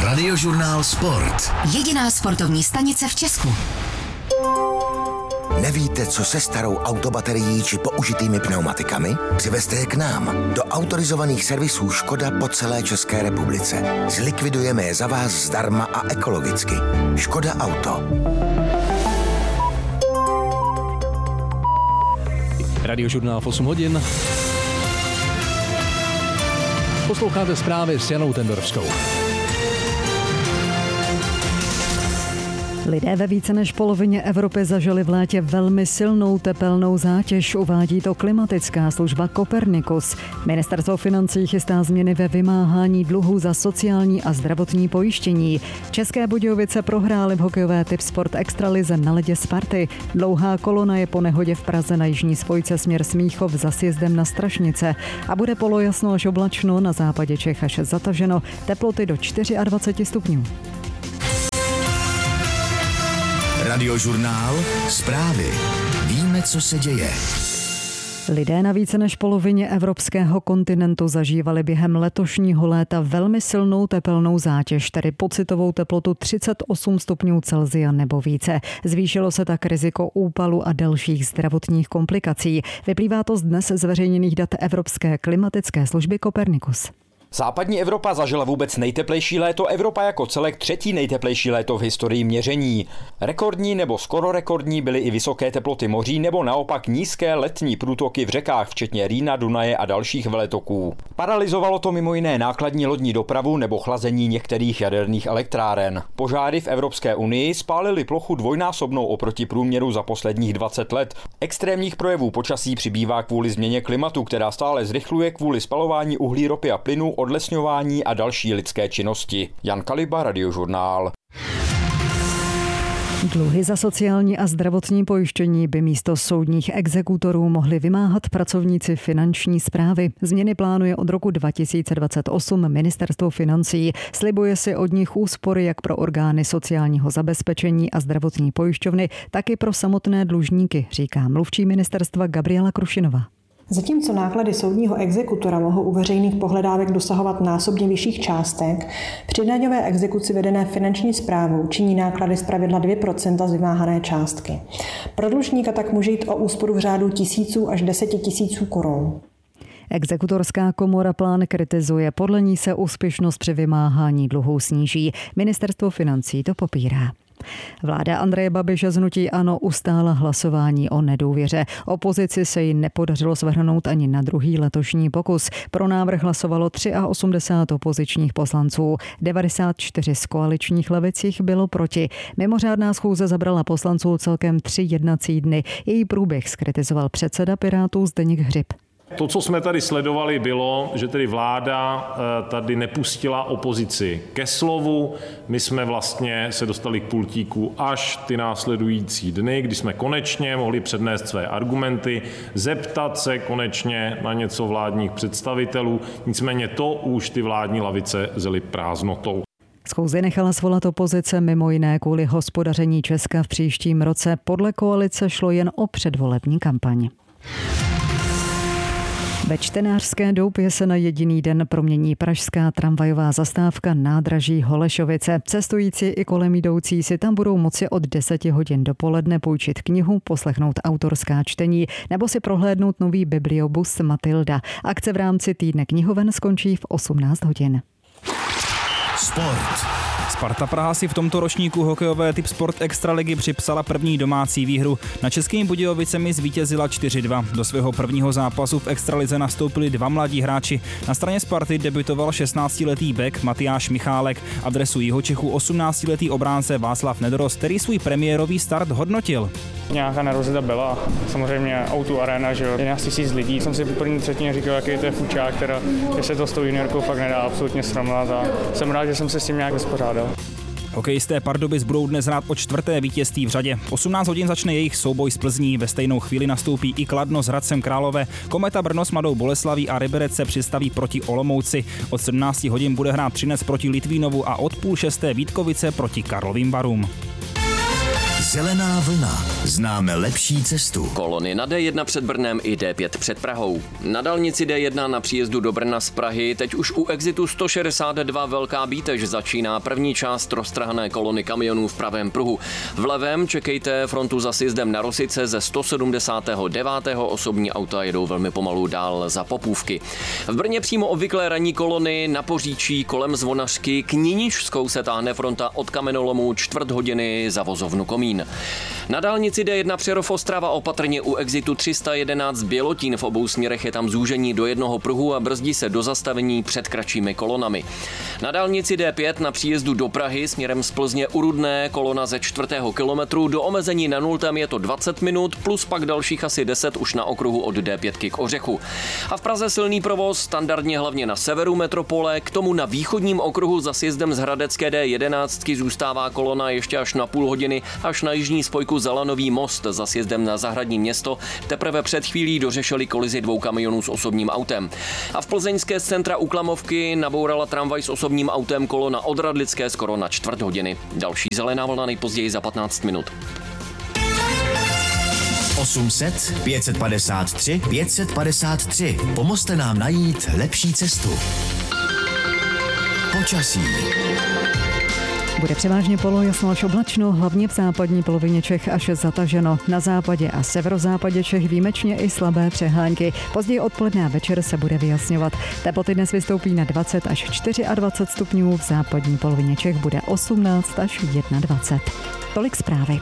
Radiožurnál Sport. Jediná sportovní stanice v Česku. Nevíte, co se starou autobaterií či použitými pneumatikami? Přivezte je k nám, do autorizovaných servisů Škoda po celé České republice. Zlikvidujeme je za vás zdarma a ekologicky. Škoda Auto. Radiožurnál v 8 hodin. Posloucháte zprávy s Janou Tendorovskou. Lidé ve více než polovině Evropy zažili v létě velmi silnou tepelnou zátěž, uvádí to klimatická služba Copernicus. Ministerstvo financí chystá změny ve vymáhání dluhů za sociální a zdravotní pojištění. České Budějovice prohrály v hokejové typ sport extralize na ledě Sparty. Dlouhá kolona je po nehodě v Praze na jižní spojce směr Smíchov za sjezdem na Strašnice a bude polojasno až oblačno, na západě Čech až zataženo, teploty do 24 stupňů. Radiožurnál Zprávy. Víme, co se děje. Lidé na více než polovině evropského kontinentu zažívali během letošního léta velmi silnou tepelnou zátěž, tedy pocitovou teplotu 38 stupňů Celsia nebo více. Zvýšilo se tak riziko úpalu a dalších zdravotních komplikací. Vyplývá to z dnes zveřejněných dat Evropské klimatické služby Copernicus. Západní Evropa zažila vůbec nejteplejší léto, Evropa jako celek třetí nejteplejší léto v historii měření. Rekordní nebo skoro rekordní byly i vysoké teploty moří nebo naopak nízké letní průtoky v řekách, včetně Rýna, Dunaje a dalších veletoků. Paralyzovalo to mimo jiné nákladní lodní dopravu nebo chlazení některých jaderných elektráren. Požáry v Evropské unii spálily plochu dvojnásobnou oproti průměru za posledních 20 let. Extrémních projevů počasí přibývá kvůli změně klimatu, která stále zrychluje kvůli spalování uhlí, ropy a plynu, odlesňování a další lidské činnosti. Jan Kaliba, Radiožurnál. Dluhy za sociální a zdravotní pojištění by místo soudních exekutorů mohli vymáhat pracovníci finanční správy. Změny plánuje od roku 2028 Ministerstvo financí. Slibuje si od nich úspory jak pro orgány sociálního zabezpečení a zdravotní pojišťovny, tak i pro samotné dlužníky, říká mluvčí ministerstva Gabriela Krušinová. Zatímco náklady soudního exekutora mohou u veřejných pohledávek dosahovat násobně vyšších částek, při daňové exekuci vedené finanční správou činí náklady zpravidla 2% z vymáhané částky. Pro dlužníka tak může jít o úsporu v řádu tisíců až 10 000 korun. Exekutorská komora plán kritizuje, podle ní se úspěšnost při vymáhání dluhů sníží. Ministerstvo financí to popírá. Vláda Andreje Babiše z hnutí ANO ustála hlasování o nedůvěře. Opozici se jí nepodařilo svrhnout ani na druhý letošní pokus. Pro návrh hlasovalo 83 opozičních poslanců, 94 z koaličních levicích bylo proti. Mimořádná schůze zabrala poslanců celkem 3 jednací dny. Její průběh zkritizoval předseda Pirátů Zdeněk Hřib. To, co jsme tady sledovali, bylo, že tedy vláda tady nepustila opozici ke slovu. My jsme vlastně se dostali k pultíku až ty následující dny, kdy jsme konečně mohli přednést své argumenty, zeptat se konečně na něco vládních představitelů. Nicméně to už ty vládní lavice zely prázdnotou. Schůzi nechala svolat opozice mimo jiné kvůli hospodaření Česka v příštím roce. Podle koalice šlo jen o předvolební kampaň. Ve Čtenářské Doupě se na jediný den promění pražská tramvajová zastávka nádraží Holešovice. Cestující i kolem jdoucí si tam budou moci od 10 hodin dopoledne půjčit knihu, poslechnout autorská čtení nebo si prohlédnout nový bibliobus Matilda. Akce v rámci týdne knihoven skončí v 18 hodin. Sport. Sparta Praha si v tomto ročníku hokejové typ sport extraligy připsala první domácí výhru. Na Českými Budějovicemi zvítězila 4-2. Do svého prvního zápasu v extralize nastoupili 2 mladí hráči. Na straně Sparty debutoval 16letý bek Matyáš Michálek a v dresu Jihočechů 18letý obránce Václav Nedorost, který svůj premiérový start hodnotil. Nějaká nervozita byla, samozřejmě O2 Arena, že jo, 11 000 lidí. Jsem si v první třetině říkal, jaký to je fučák, že se to s tou juniorkou fakt nedá absolutně srovnat a jsem rád, že jsem se s tím nějak vyspořádal. Hokejisté Pardubic budou dnes hrát o 4. vítězství v řadě. V 18 hodin začne jejich souboj s Plzní, ve stejnou chvíli nastoupí i Kladno s Hradcem Králové, Kometa Brno s Mladou Boleslaví a Liberec se přistaví proti Olomouci. Od 17 hodin bude hrát Třinec proti Litvínovu a od 5:30 Vítkovice proti Karlovým Varům. Zelená vlna. Známe lepší cestu. Kolony na D1 před Brnem i D5 před Prahou. Na dálnici D1 na příjezdu do Brna z Prahy teď už u exitu 162 Velká Bítež začíná první část roztrhané kolony kamionů v pravém pruhu. V levém čekejte frontu za sjezdem na Rosice ze 179. Osobní auta jedou velmi pomalu dál za Popůvky. V Brně přímo obvyklé ranní kolony na Poříčí kolem Zvonařky k Ninižskou se táhne fronta od kamenolomu čtvrt hodiny za vozovnu Komín. Na dálnici D1 Přerov Ostrava opatrně u exitu 311 Bělotín, v obou směrech je tam zúžení do jednoho pruhu a brzdí se do zastavení před kratšími kolonami. Na dálnici D5 na příjezdu do Prahy směrem z Plzně u Rudné kolona ze 4. kilometru, do omezení na 0 je to 20 minut plus pak dalších asi 10 už na okruhu od D5 k Ořechu. A v Praze silný provoz, standardně hlavně na severu metropole, k tomu na východním okruhu za sjezdem z Hradecké D11 zůstává kolona ještě až na půl hodiny, až na jižní spojku Zalanový most za sjezdem na Zahradní Město. Teprve před chvílí dořešili kolizi 2 kamionů s osobním autem. A v plzeňské z centra u Klamovky nabourala tramvaj s osobním autem kolona od Radlické skoro na čtvrt hodiny. Další zelená vlna nejpozději za 15 minut. 800 553 553. Pomozte nám najít lepší cestu. Počasí. Bude převážně polojasno až oblačno, hlavně v západní polovině Čech až zataženo. Na západě a severozápadě Čech výjimečně i slabé přehánky. Později odpoledne a večer se bude vyjasňovat. Teploty dnes vystoupí na 20 až 24 stupňů, v západní polovině Čech bude 18 až 21. Tolik zprávy.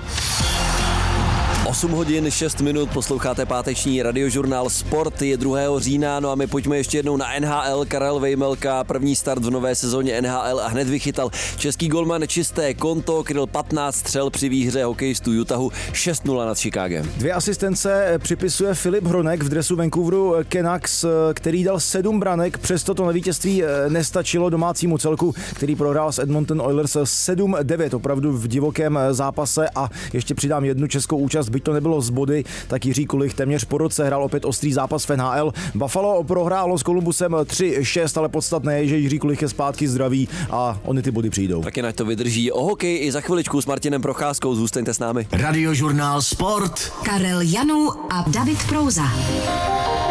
8 hodin 6 minut, posloucháte páteční radiožurnál Sport, je 2. října, no a my pojďme ještě jednou na NHL. Karel Vejmelka, první start v nové sezóně NHL a hned vychytal český golman čisté konto, kryl 15 střel při výhře hokejistů Utahu 6-0 nad Chicagem. 2 asistence připisuje Filip Hronek v dresu Vancouveru Canucks, který dal 7 branek, přesto to na vítězství nestačilo domácímu celku, který prohrál s Edmonton Oilers 7-9, opravdu v divokém zápase, a ještě přidám jednu českou účast, byť to nebylo z body, tak Jiří Kulich téměř po roce hrál opět ostrý zápas v NHL. Buffalo prohrálo s Columbusem 3-6, ale podstatné je, že Jiří Kulich je zpátky zdravý a ony ty body přijdou. Taky na to vydrží. O hokej i za chviličku s Martinem Procházkou, zůstaňte s námi. Radiožurnál Sport. Karel Janů a David Prouza.